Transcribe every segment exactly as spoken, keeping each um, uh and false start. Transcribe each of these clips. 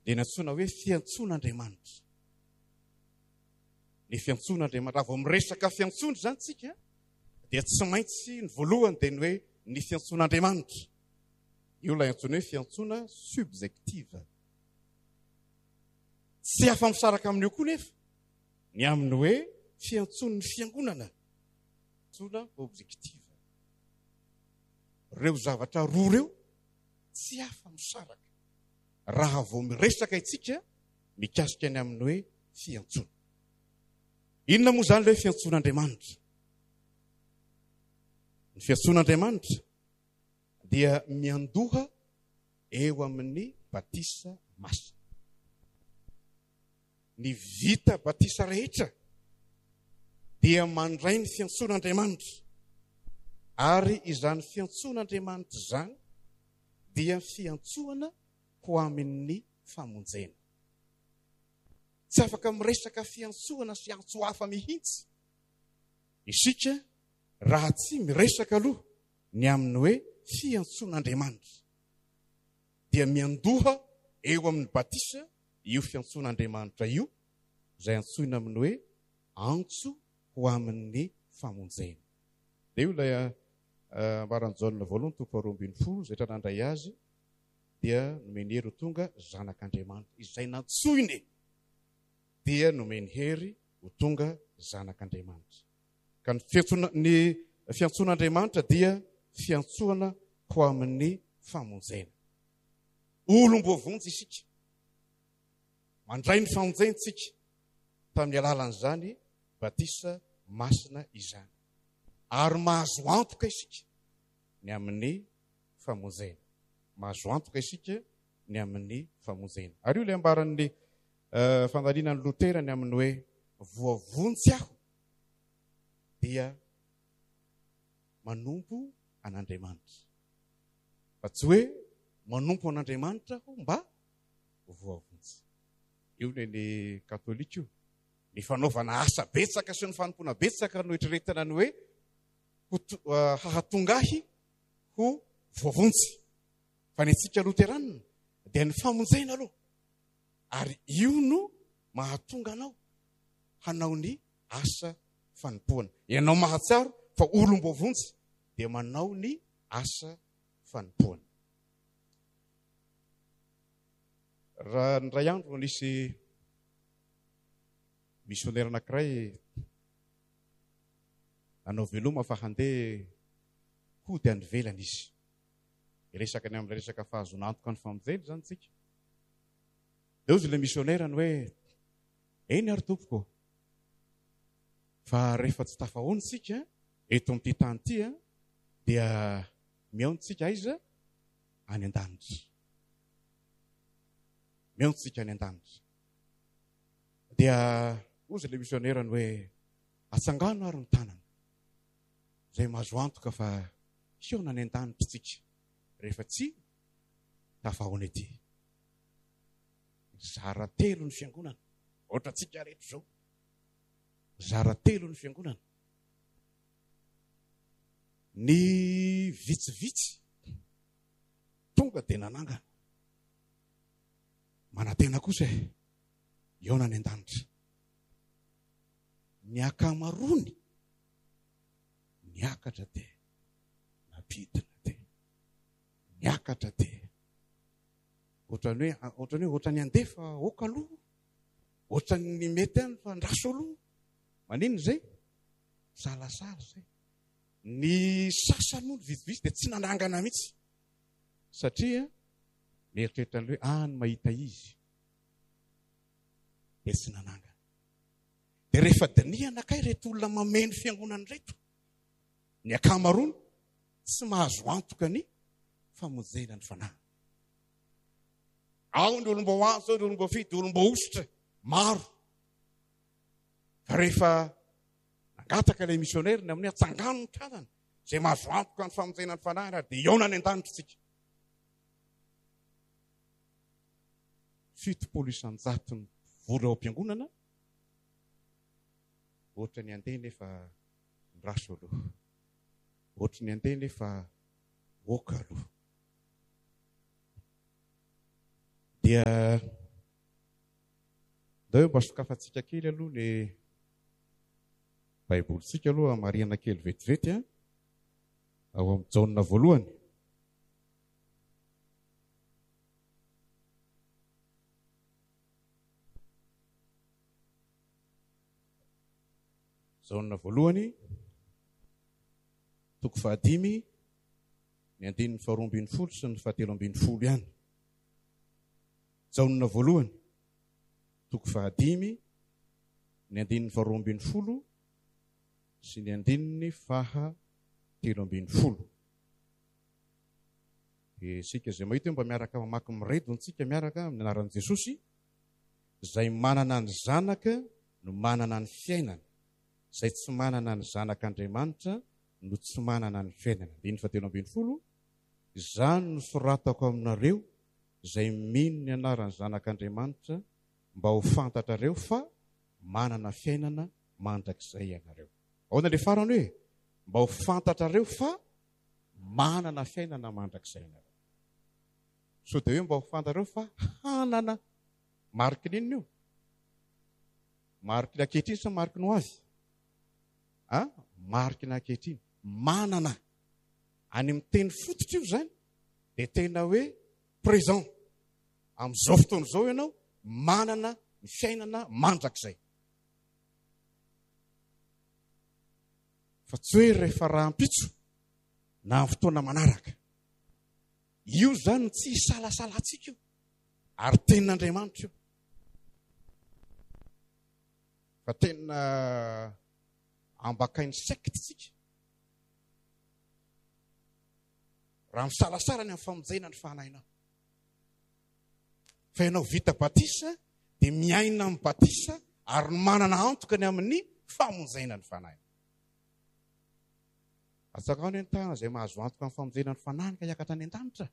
dia natsoina hoe fiantsoan'Andriamanitra. Ny fiantsoan'Andriamanitra. Raha vao miresaka fiantsona zany tsika, dia tsy maintsy ny voalohany dia ny hoe ny fiantsoan'Andriamanitra. Io ilay antsoina hoe fiantsoana subjective. Tsy afa-misaraka amin'io koa nefa ny amin'ny hoe fiantson'ny fiangonana. Fiantsoana objective. Reo zavatra roa reo tsy afa-misaraka raha vao miresaka itsika mikasika ny amin'ny hoe fiantsoana. Inona moa zany ilay fiantsoan'Andriamanitra? Ny fiantsoan'Andriamanitra dia miandoha eo amin'ny batisa masina. Ny vita batisa rehetra dia mandray ny fiantsoan'Andriamanitra. Ary izany fiantsoan'Andriamanitra zany dia fiantsoana ho amin'ny famonjena. Tsy afaka miresaka fiantsoana sy antso hafa mihitsy isika raha tsy miresaka aloha ny amin'ny hoe fiantsoan'Andriamanitra. Dia miandoha eo amin'ny batisa io fiantsoan'Andriamanitra io, izay antsoina amin'ny hoe antso ho amin'ny famonjena. Dia io ilay ambaran'i Jaona voalohany toko faharoa ambin'ny folo, izay tranandray azy dia nomeny hery ho tonga zanak'Andriamanitra. Izay nantsoiny dia nomeny hery ho tonga zanak'Andriamanitra. Ka ny fiantsoana ny fiantsoan'Andriamanitra dia fiantsoana ho amin'ny famonjena. Olom-boavonjy isika. Mandray ny famonjentsika tamin'ny alalan'izany batisa masina izany. Ary mahazo antoka isika ny amin'ny famonjena. Mahazo antoka isika ny amin'ny famonjena. Ary io ilay ambaran'ny uh, fandalinan'ny Lotera ny amin'ny hoe voavonjy aho dia manompo an'Andriamanitra. Fa tsy hoe manompo an'Andriamanitra aho mba voavonjy. Io ny katolika io. Ny fanaovana asa betsaka sy ny fanompona betsaka no hitreretana ny hoe hahatongahy ho voavonjy. Fa ny antsika Loterana dia ny famonjena aloha. Ary io no mahatonga anao hanao ny asa fanompoana. Ianao mahatsaro fa olom-boavonjy dia manao ny asa fanompoana. Raha ndray andro nisy misionera anankiray anao veloma fa handeha hody any ivelany izy. Resaka ny amin'ny resaka fahazona antoka ny famonjena zany tsika. Dia ozy ilay misionera ny hoe eny ary tompoko, fa rehefa tsy tafahoany tsika eto amin'ity tany ity dia miaontsika aiza any an-danitra. Miaontsika any an-danitra. Dia ozy ilay misionera ny hoe atsangano ary ny tanana. Izay mahazo antoka fa hiona any an-danitra tsika rehefa tsy tafahoany ety. Zara telo ny fiangonana. Ohatra tsika rehetra zao. Zara telo ny fiangonana. Ny vitsivitsy tonga dia nanangana. Manantena kosa hiona any an-danitra. Ny akamarony niakatra dia napidina dia niakatra dia ohatrany hoe ohatrany hoe ohatrany andefa oka aloha, ohatrany mety any fa ndraso aloha. Manino izay? Salasala izay. Ny sasany moa ny vitsivitsy dia tsy nanangana mihitsy satria mieritreritra ny hoe any mahita izy dia tsy nanangana. Dia rehefa diniana kay reto olona mameno fiangonana reto, ny akamarony tsy mahazo antoka ny famonjena ny fanahy. Ao ny olom-bo azo, ao ny olom-bo fito, olom-bo ositra, maro. Fa rehefa nangataka ilay misionerina amin'ny atsangano ny tanana, izay mahazo antoka ny famonjena ny fanahy, dia hiona any an-danitra tsika. Fitopolo isan-jato ny vola ao am-piangonana, ohatra ny andeha nefa ndraso aloha. Ohatra ny andeha nefa oka aloha. Dia Deo mba sokafantsika kely aloha ny baibolitsika aloha mariana kely vetivety a ao amin'ny jaona voalohany. Jaona voalohany toko fahadimy ny andininy faharoa ambin'ny folo sy ny fahatelo ambin'ny folo ihany. Jaona voalohany toko fahadimy ny andininy faharoa ambin'ny folo sy ny andininy fahatelo ambin'ny folo. Isika izay mahita mba miaraka mamaky miredontsika miaraka amin'ny anaran'i Jesosy, izay manana ny zanaka no manana ny fiainana, izay tsy manana ny zanak'Andriamanitra no tsy manana ny fiainana. Andininy fahatelo ambin'ny folo, izany no soratako aminareo izay mino ny anaran'ny zanak'Andriamanitra mba ho fantatrareo fa manana fiainana mandrakizay ianareo. Ahoana ilay farany hoe mba ho fantatrareo fa manana fiainana mandrakizay ianareo. So dia hoe mba ho fantatrareo fa hanana mariky n'inona io? Mariky ny ankehitriny sa mariky ny ho avy? Ah, mariky ny ankehitriny. Manana. Any amin'ny teny fototra io zany dia tena hoe présent. Amin'izao fotoana izao ianao manana ny fiainana mandrakizay. Fa tsy hoe rehefa rahampitso na amin'ny fotoana manaraka. Io zany tsy hisalasalatsika io, ary tenin'Andriamanitra io. Fa tena ambakainy sekitsika. Raha misalasala ny amin'ny famonjena ny fanahinao. Fa ianao vita batisa dia miaina amin'ny batisa ary manana antoka ny amin'ny famonjena ny fanahinao. Atsaka ny an-tana izay mahazo antoka amin'ny famonjena ny fanahiny ka hiakatra any an-danitra.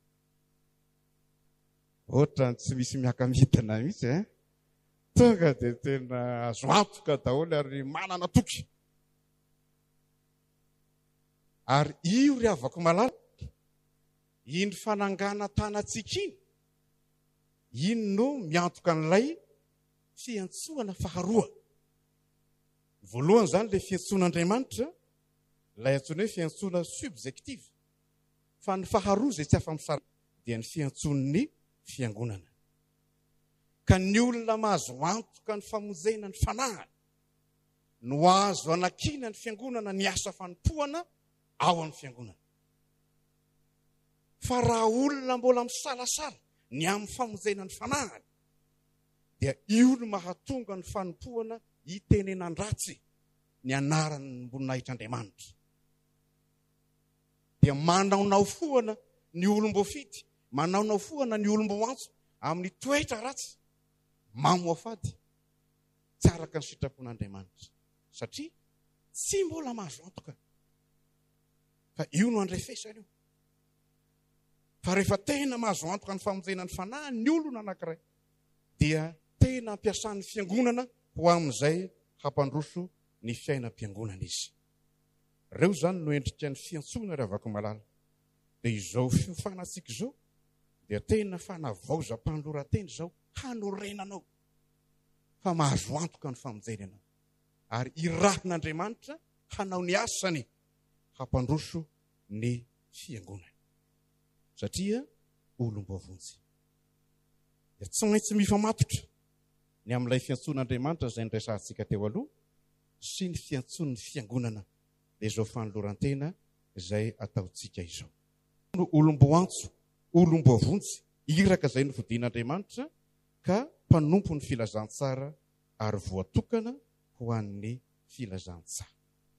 Ohatra tsy misy miaka-midina mihitsy eh? Tonga dia tena azo antoka daholo ary manana toky. Ary io ry avako malala, iny fanangana tanantsika iny, iny no miantoka an'ilay fiantsoana faharoa. Voalohany zany ilay fiantsoan'Andriamanitra, ilay antsoina hoe fiantsoana subjective. Fa ny faharoa izay tsy afa-misaraka dia ny fiantson'ny fiangonana. Ka ny olona mahazo antoka ny famonjena ny fanahiny no azo anakiana ny fiangonana ny asa fanompoana ao amin'ny fiangonana. Fa raha olona mbola misalasala ny amin'ny famonjena ny fanahiny dia io no mahatonga ny fanompoana hitenenan-dratsy ny anaran'ny mboninahitran'Andriamanitra. Dia manaonao foana ny olom-boafity, manaonao foana ny olom-boantso amin'ny toetra ratsy, mamoafady tsy araka ny sitrapon'Andriamanitra. Satria tsy mbola mahazo antoka. Fa io no andrefesana io. Fa rehefa tena mahazo antoka ny famonjena ny fanahy ny olona anankiray, dia tena ampiasan'ny fiangonana ho amin'izay hampandroso ny fiainam-piangonana izy. Ireo zany no endrika ny fiantsona ry avako malala. Dia izao fiofanantsika izao dia tena fanavaozam-panoloran-teny izao hanorenanao fa mahazo antoka ny famonjena ianao. Ary irahin'Andriamanitra hanao ny asany hampandroso ny fiangonana. Satria olom-bavonjy. Dia tsy maintsy mifamatotra ny amin'ilay fiantson'Andriamanitra izay niraisantsika teo aloha sy ny fiantson'ny fiangonana dia izao fanoloran-tena izay ataontsika izao. Olom-boantso, olom-bavonjy, iraka izay nofidin'Andriamanitra ka mpanompo ny filazantsara ary voatokana ho an'ny filazantsara.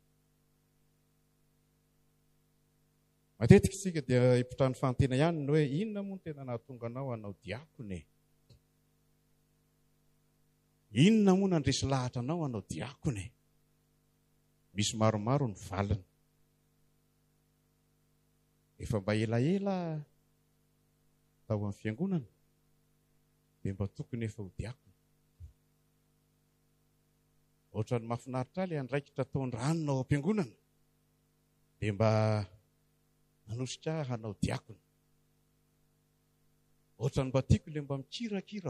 Matetika isika dia hipitrahany fanontena ihany ny hoe inona moa no tena nahatonga anao hanao diakona e? Inona moa nandresy lahatra anao hanao diakona e? Misy maromaro ny valiny. Efa mba elaela tao amin'ny fiangonana dia mba tokony efa ho diakona. Ohatra ny mahafinaritra ilay andraikitra taon-dranona ao am-piangonana dia mba nanosika hanao diakona. Ohatra ny mba tiako ilay mba mikirakira